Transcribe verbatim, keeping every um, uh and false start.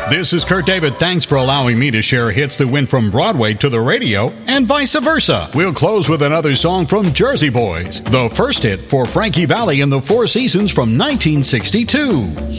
This is Kurt David. Thanks for allowing me to share hits that went from Broadway to the radio and vice versa. We'll close with another song from Jersey Boys, the first hit for Frankie Valli in the Four Seasons from nineteen sixty-two.